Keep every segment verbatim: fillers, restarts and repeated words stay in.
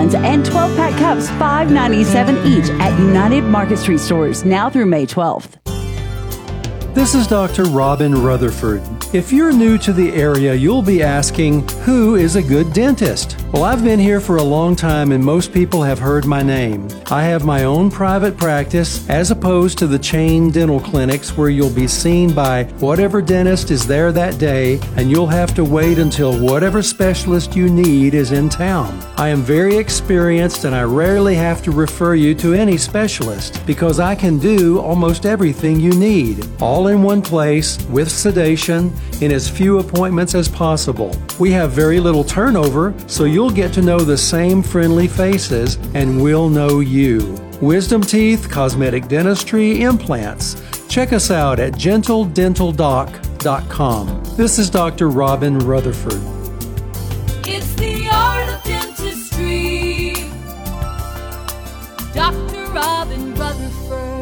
cans and twelve-pack cups, five dollars and ninety-seven cents each at United Market Street stores now through May twelfth. This is Doctor Robin Rutherford. If you're new to the area, you'll be asking, who is a good dentist? Well, I've been here for a long time and most people have heard my name. I have my own private practice as opposed to the chain dental clinics where you'll be seen by whatever dentist is there that day and you'll have to wait until whatever specialist you need is in town. I am very experienced and I rarely have to refer you to any specialist because I can do almost everything you need, all in one place with sedation in as few appointments as possible. We have very little turnover, so you'll get to know the same friendly faces and we'll know you. Wisdom teeth, cosmetic dentistry, implants. Check us out at gentle dental doc dot com. This is Doctor Robin Rutherford. It's the art of dentistry. Doctor Robin Rutherford.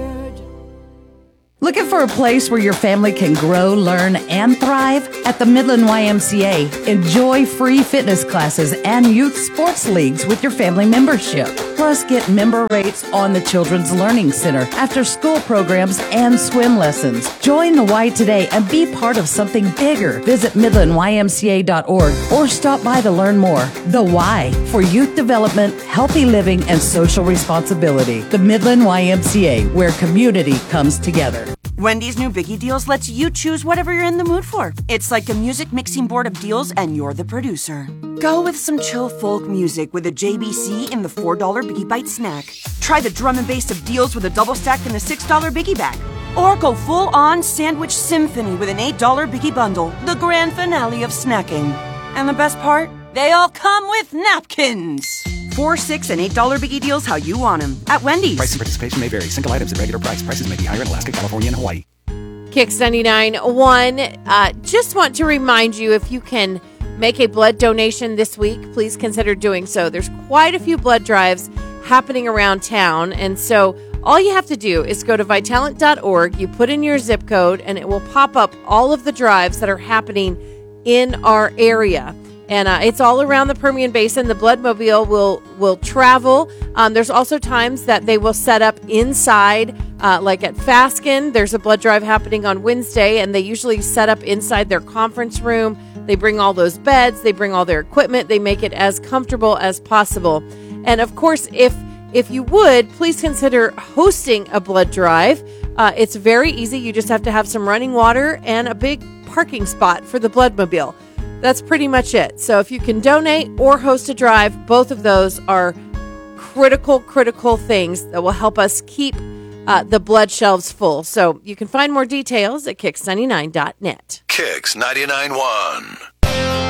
Looking for a place where your family can grow, learn, and thrive? At the Midland Y M C A, enjoy free fitness classes and youth sports leagues with your family membership. Plus, get member rates on the Children's Learning Center, after-school programs, and swim lessons. Join the Y today and be part of something bigger. Visit midland y m c a dot org or stop by to learn more. The Y, for youth development, healthy living, and social responsibility. The Midland Y M C A, where community comes together. Wendy's new Biggie Deals lets you choose whatever you're in the mood for. It's like a music mixing board of deals and you're the producer. Go with some chill folk music with a J B C in the four dollar Biggie Bite snack. Try the drum and bass of deals with a double stack in the six dollar Biggie Bag. Or go full-on sandwich symphony with an eight dollar Biggie Bundle, the grand finale of snacking. And the best part? They all come with napkins. Four, six, and eight dollar Biggie Deals how you want them at Wendy's. Price and participation may vary. Single items at regular price. Prices may be higher in Alaska, California, and Hawaii. Kicks ninety-nine point one. Uh, just want to remind you, if you can make a blood donation this week, please consider doing so. There's quite a few blood drives happening around town, and so all you have to do is go to vitalant dot org, you put in your zip code, and it will pop up all of the drives that are happening in our area. And uh, it's all around the Permian Basin. The Bloodmobile will will travel. Um, there's also times that they will set up inside, uh, like at Fasken. There's a blood drive happening on Wednesday, and they usually set up inside their conference room. They bring all those beds. They bring all their equipment. They make it as comfortable as possible. And, of course, if if you would, please consider hosting a blood drive. Uh, it's very easy. You just have to have some running water and a big parking spot for the Bloodmobile. That's pretty much it. So if you can donate or host a drive, both of those are critical, critical things that will help us keep uh, the blood shelves full. So you can find more details at kicks ninety-nine dot net. Kicks ninety-nine point one.